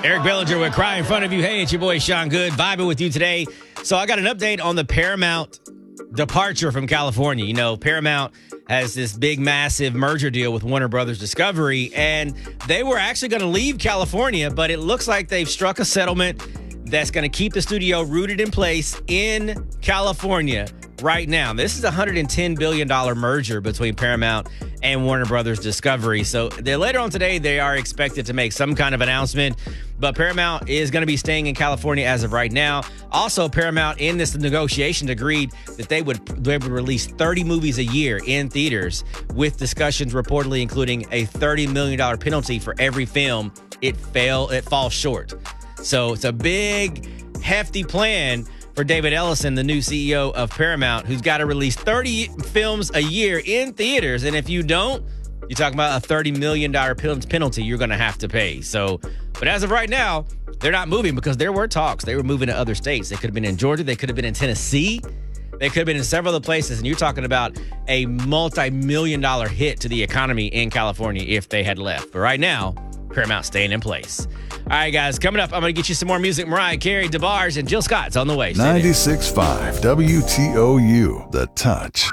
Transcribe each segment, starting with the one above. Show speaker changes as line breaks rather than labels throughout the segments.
Eric Bellinger with Cry in Front of You. Hey, it's your boy Sean Good, vibing with you today. So I got an update on the Paramount departure from California. You know, Paramount has this big, massive merger deal with Warner Brothers Discovery, and they were actually going to leave California, but it looks like they've struck a settlement that's going to keep the studio rooted in place in California right now. This is a $110 billion merger between Paramount and Warner Brothers Discovery. So later on today, they are expected to make some kind of announcement, but Paramount is going to be staying in California as of right now. Also, Paramount in this negotiation agreed that they would release 30 movies a year in theaters, with discussions reportedly including a $30 million penalty for every film it falls short. So it's a big, hefty plan for David Ellison, the new CEO of Paramount, who's got to release 30 films a year in theaters. And if you don't, you're talking about a $30 million penalty you're going to have to pay. So, but as of right now, they're not moving because there were talks. They were moving to other states. They could have been in Georgia. They could have been in Tennessee. They could have been in several other places. And you're talking about a multi-million-dollar hit to the economy in California if they had left. But right now, Paramount staying in place. All right, guys, coming up, I'm going to get you some more music. Mariah Carey, DeBarge, and Jill Scott's on the way.
96.5 WTOU, The Touch.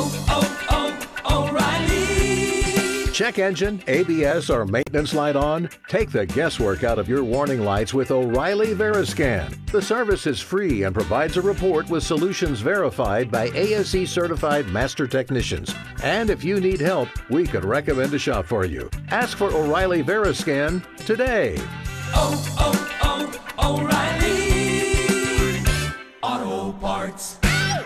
O'Reilly. Check engine, ABS, or maintenance light on? Take the guesswork out of your warning lights with O'Reilly Veriscan. The service is free and provides a report with solutions verified by ASE certified master technicians. And if you need help, we could recommend a shop for you. Ask for O'Reilly Veriscan today. O'Reilly
Auto Parts.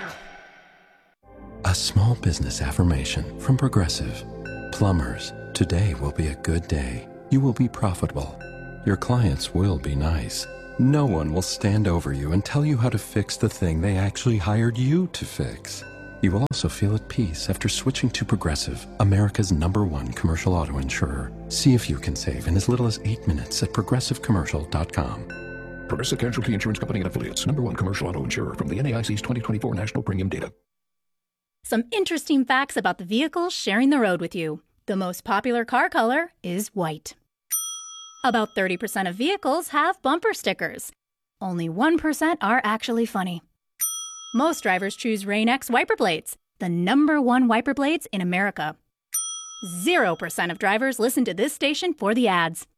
A small business affirmation from Progressive. Plumbers, today will be a good day. You will be profitable. Your clients will be nice. No one will stand over you and tell you how to fix the thing they actually hired you to fix. You will also feel at peace after switching to Progressive, America's #1 commercial auto insurer. See if you can save in as little as 8 minutes at progressivecommercial.com.
Progressive Casualty Insurance Company and Affiliates, #1 commercial auto insurer from the NAIC's 2024 National Premium Data.
Some interesting facts about the vehicles sharing the road with you. The most popular car color is white. About 30% of vehicles have bumper stickers. Only 1% are actually funny. Most drivers choose Rain-X wiper blades, the #1 wiper blades in America. 0% of drivers listen to this station for the ads.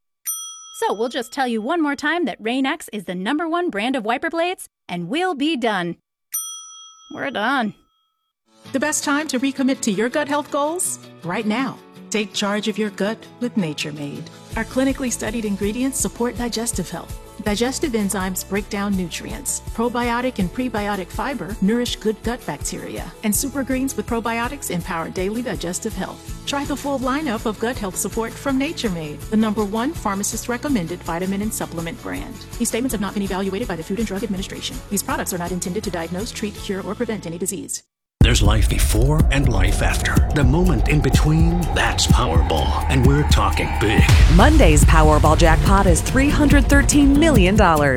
So we'll just tell you one more time that Rain-X is the #1 brand of wiper blades, and we'll be done. We're done.
The best time to recommit to your gut health goals? Right now. Take charge of your gut with Nature Made. Our clinically studied ingredients support digestive health. Digestive enzymes break down nutrients. Probiotic and prebiotic fiber nourish good gut bacteria. And super greens with probiotics empower daily digestive health. Try the full lineup of gut health support from Nature Made, the #1 pharmacist-recommended vitamin and supplement brand. These statements have not been evaluated by the Food and Drug Administration. These products are not intended to diagnose, treat, cure, or prevent any disease.
There's life before and life after. The moment in between, that's Powerball. And we're talking big.
Monday's Powerball jackpot is $313 million.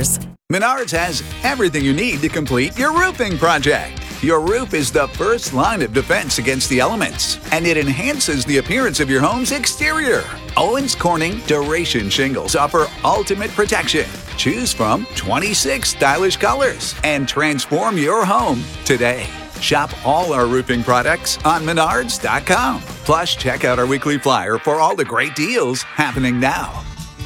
Menards has everything you need to complete your roofing project. Your roof is the first line of defense against the elements, and it enhances the appearance of your home's exterior. Owens Corning Duration Shingles offer ultimate protection. Choose from 26 stylish colors and transform your home today. Shop all our roofing products on Menards.com. Plus, check out our weekly flyer for all the great deals happening now.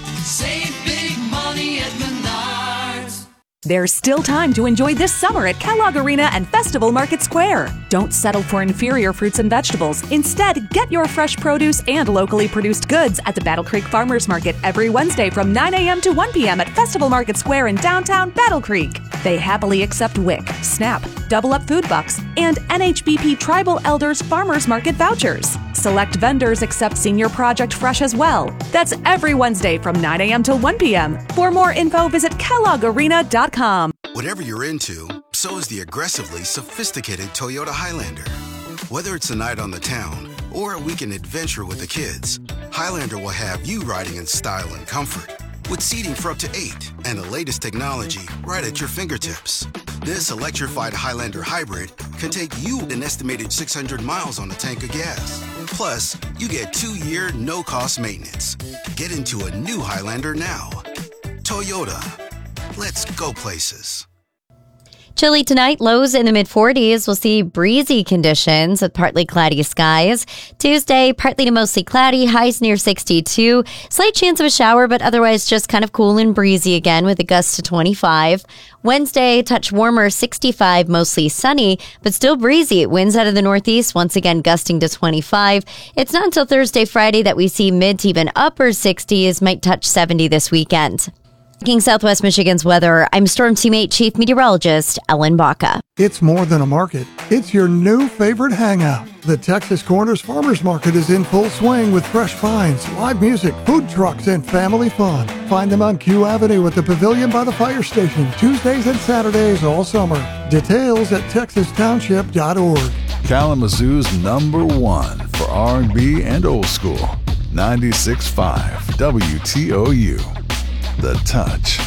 Save big money at Menards.
There's still time to enjoy this summer at Kellogg Arena and Festival Market Square. Don't settle for inferior fruits and vegetables. Instead, get your fresh produce and locally produced goods at the Battle Creek Farmers Market every Wednesday from 9 a.m. to 1 p.m. at Festival Market Square in downtown Battle Creek. They happily accept WIC, SNAP, Double Up Food Bucks, and NHBP Tribal Elders Farmers Market vouchers. Select vendors accept Senior Project Fresh as well. That's every Wednesday from 9 a.m. till 1 p.m. For more info, visit KelloggArena.com.
Whatever you're into, so is the aggressively sophisticated Toyota Highlander. Whether it's a night on the town or a weekend adventure with the kids, Highlander will have you riding in style and comfort. With seating for up to 8 and the latest technology right at your fingertips. This electrified Highlander hybrid can take you an estimated 600 miles on a tank of gas. Plus, you get 2-year no-cost maintenance. Get into a new Highlander now. Toyota. Let's go places.
Chilly tonight, lows in the mid-40s. We'll see breezy conditions with partly cloudy skies. Tuesday, partly to mostly cloudy, highs near 62. Slight chance of a shower, but otherwise just kind of cool and breezy again with a gust to 25. Wednesday, touch warmer, 65, mostly sunny, but still breezy. Winds out of the northeast, once again gusting to 25. It's not until Thursday, Friday that we see mid to even upper 60s, might touch 70 this weekend. Checking Southwest Michigan's weather, I'm Storm Teammate Chief Meteorologist Ellen Baca.
It's more than a market. It's your new favorite hangout. The Texas Corners Farmers Market is in full swing with fresh finds, live music, food trucks, and family fun. Find them on Q Avenue at the Pavilion by the fire station, Tuesdays and Saturdays all summer. Details at texastownship.org.
Kalamazoo's #1 for R&B and old school. 96.5 WTOU. The Touch.